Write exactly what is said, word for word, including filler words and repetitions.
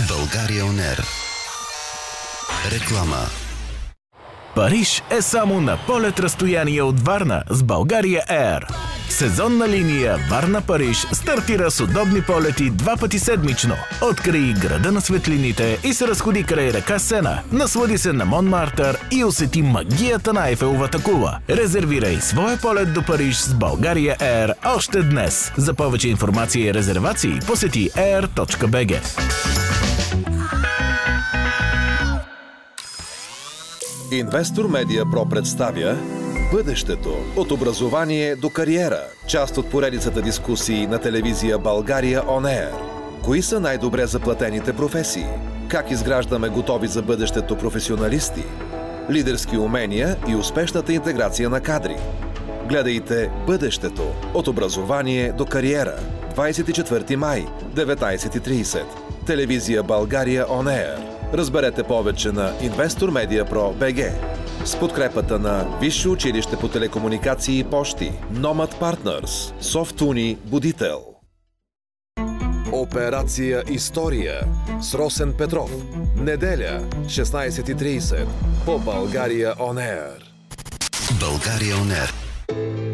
България он ер. Реклама. Париж е само на полет разстояние от Варна с България Air. Сезонна линия Варна-Париж стартира с удобни полети два пъти седмично. Открий града на светлините и се разходи край река Сена. Наслади се на Монмартър и усети магията на Айфеловата кула. Резервирай своя полет до Париж с България Air още днес. За повече информация и резервации посети air точка би джи. Инвестор Медиа Про представя Бъдещето от образование до кариера. Част от поредицата дискусии на телевизия България он ер. Кои са най-добре заплатените професии? Как изграждаме готови за бъдещето професионалисти? Лидерски умения и успешната интеграция на кадри. Гледайте Бъдещето от образование до кариера. двадесет и четвърти май, деветнадесет и тридесет. Телевизия България он ер. Разберете повече на Инвестор Медиа Про точка би джи с подкрепата на Висше училище по телекомуникации и пощи, Nomad Partners, Софтуни Будител. Операция История с Росен Петров. Неделя, шестнадесет и тридесет по България он ер. България он ер.